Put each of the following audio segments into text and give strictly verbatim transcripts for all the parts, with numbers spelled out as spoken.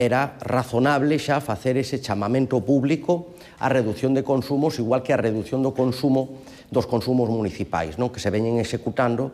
Era razonable xa facer ese chamamento público á reducción de consumos, igual que a reducción do consumo dos consumos municipais, non? Que se veñen executando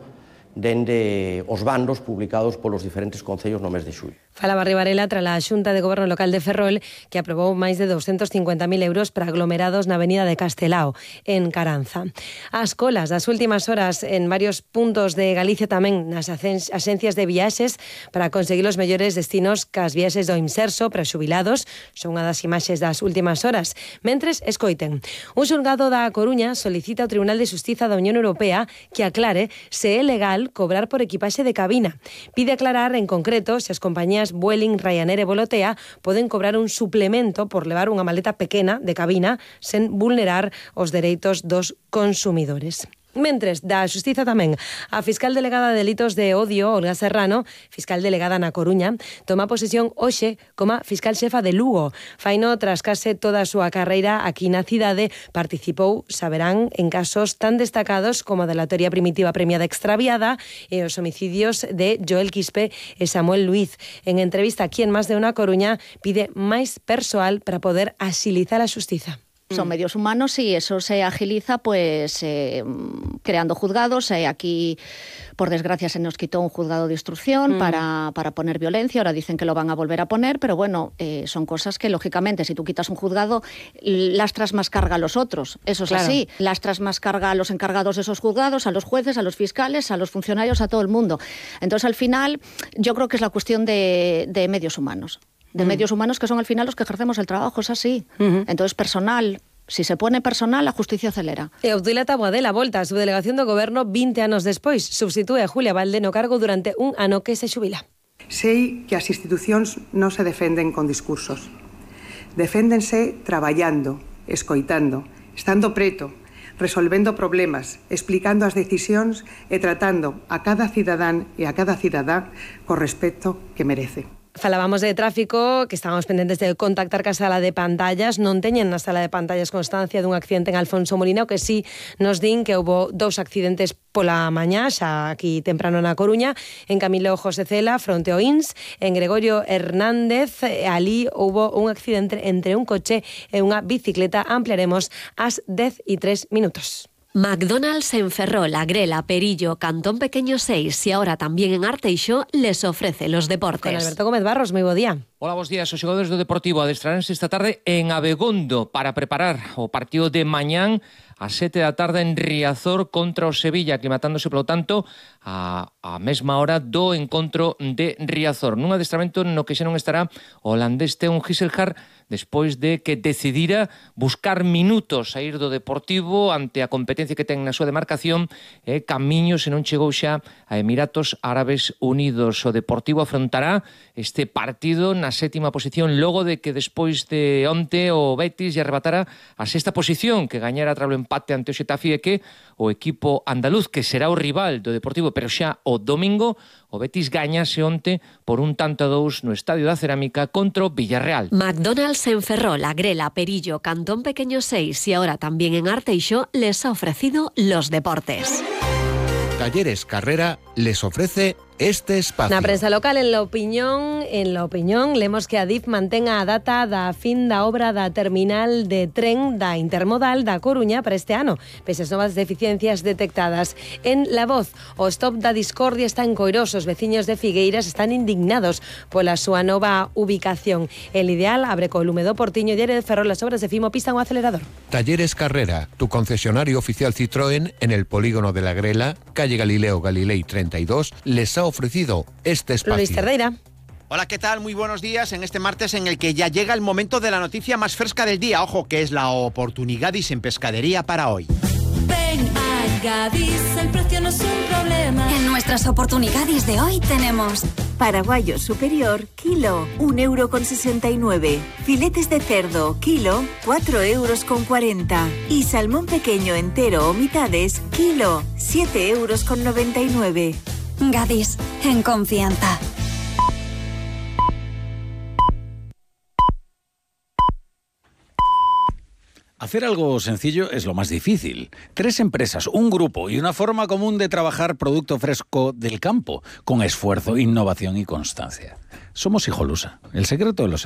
dende os bandos publicados polos diferentes concellos no mes de xullo. Falaba Ribarela tras a Xunta de Goberno Local de Ferrol, que aprobou máis de doscientos cincuenta mil euros para aglomerados na avenida de Castelao, en Caranza. As colas das últimas horas en varios puntos de Galicia, tamén nas axencias de viaxes, para conseguir os mellores destinos cas viaxes do Imserso para xubilados, son unha das imaxes das últimas horas. Mentres, escoiten, un xulgado da Coruña solicita ao Tribunal de Xustiza da Unión Europea que aclare se é legal cobrar por equipaxe de cabina. Pide aclarar, en concreto, se as compañías Vueling, Ryanair e Volotea poden cobrar un suplemento por levar unha maleta pequena de cabina sen vulnerar os dereitos dos consumidores. Mentres, da Xustiza tamén, a fiscal delegada de delitos de odio, Olga Serrano, fiscal delegada na Coruña, toma posesión hoxe como fiscal xefa de Lugo. Faino tras case toda a súa carreira aquí na cidade, participou, saberán, en casos tan destacados como a delatoria primitiva premiada extraviada e os homicidios de Joel Quispe e Samuel Luiz. En entrevista aquí en Más de Una Coruña, pide máis persoal para poder axilizar a xustiza. Son medios humanos y eso se agiliza pues eh, creando juzgados. Eh, aquí, por desgracia, se nos quitó un juzgado de instrucción mm. para, para poner violencia. Ahora dicen que lo van a volver a poner, pero bueno, eh, son cosas que, lógicamente, si tú quitas un juzgado, lastras más carga a los otros. Eso es claro. Así. Lastras más carga a los encargados de esos juzgados, a los jueces, a los fiscales, a los funcionarios, a todo el mundo. Entonces, al final, yo creo que es la cuestión de, de medios humanos. de mm. medios humanos que son al final los que ejercemos el trabajo, es así. Uh-huh. Entonces, personal, si se pone personal, a justicia acelera. E Obdulia Taboadela volta a subdelegación do Goberno vinte anos despois. Substitúe a Julia Valde no cargo durante un ano que se xubila. Sei que as institucións non se defenden con discursos. Deféndense traballando, escoitando, estando preto, resolvendo problemas, explicando as decisións e tratando a cada cidadán e a cada cidadá co respecto que merece. Falábamos de tráfico, que estábamos pendentes de contactar ca sala de pantallas. Non teñen na sala de pantallas constancia dun accidente en Alfonso Molina, o que sí nos din que houve dous accidentes pola mañá, xa aquí temprano na Coruña, en Camilo José Cela, fronte ao I N S, en Gregorio Hernández, ali houve un accidente entre un coche e unha bicicleta. Ampliaremos ás dez e tres minutos. McDonald's en Ferrol, Agrela, Perillo, Cantón Pequeño seis y ahora también en Arteixo les ofrece los deportes. Con Alberto Gómez Barros, moi bo día. Hola, bos días. Os xogadores do Deportivo adestraránse esta tarde en Abegondo para preparar o partido de mañán a sete da tarde en Riazor contra o Sevilla, aclimatándose, polo tanto, a, a mesma hora do encontro de Riazor. Nun adestramento no que xa non estará o holandés Teun Gisselhard, despois de que decidira buscar minutos a ir do Deportivo ante a competencia que ten na súa demarcación e camiño se non chegou xa a Emiratos Árabes Unidos. O Deportivo afrontará este partido na sétima posición logo de que despois de onte o Betis lle arrebatara a sexta posición, que gañara tras o empate ante o Xetafe e que o equipo andaluz, que será o rival do Deportivo, pero xa o domingo, o Betis gañase onte por un tanto a dous no Estadio da Cerámica contra o Villarreal. McDonald's en Ferrol, Agrela, Perillo, Cantón Pequeño seis y ahora también en Arteixo les ha ofrecido los deportes. Talleres Carrera les ofrece este espacio. Na prensa local, en La Opinión, en La Opinión, lemos que a Adif mantenga a data da fin da obra da terminal de tren da Intermodal da Coruña para este ano, pese as novas deficiencias detectadas. En La Voz, o stop da discordia está en Coirós. Os veciños de Figueiras están indignados pola súa nova ubicación. El Ideal abre co lume do Portiño. Diario de Ferrol, as obras de Fimo pistan o acelerador. Talleres Carrera, tu concesionario oficial Citroën en el polígono de la Grela, calle Galileo Galilei treinta y dos, les ha ofrecido este espacio. Luis Cerdeira. Hola, ¿qué tal? Muy buenos días en este martes en el que ya llega el momento de la noticia más fresca del día. Ojo, que es la oportunidadis en pescadería para hoy. Ven a Gadis, el precio no es un problema. En nuestras oportunidades de hoy tenemos paraguayo superior, kilo, un euro con sesenta y nueve. Filetes de cerdo, kilo, cuatro euros con cuarenta. Y salmón pequeño entero o mitades, kilo, siete euros con noventa y nueve. Gadis, en confianza. Hacer algo sencillo es lo más difícil. Tres empresas, un grupo y una forma común de trabajar producto fresco del campo, con esfuerzo, innovación y constancia. Somos Hijolusa, el secreto de los